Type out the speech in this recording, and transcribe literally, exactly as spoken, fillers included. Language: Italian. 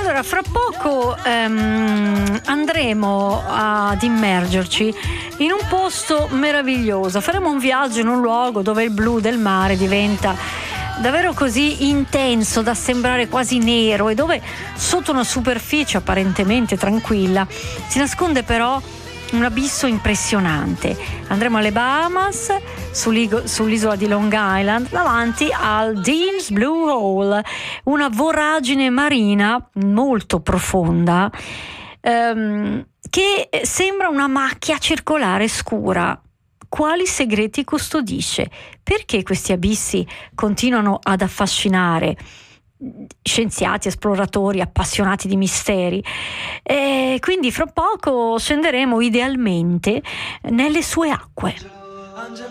Allora, fra poco ehm, andremo ad immergerci in un posto meraviglioso. Faremo un viaggio in un luogo dove il blu del mare diventa davvero così intenso da sembrare quasi nero e dove sotto una superficie apparentemente tranquilla si nasconde però un abisso impressionante. Andremo alle Bahamas, sull'isola di Long Island, davanti al Dean's Blue Hole, una voragine marina molto profonda ehm, che sembra una macchia circolare scura. Quali segreti custodisce? Perché questi abissi continuano ad affascinare scienziati, esploratori, appassionati di misteri? E quindi fra poco scenderemo idealmente nelle sue acque.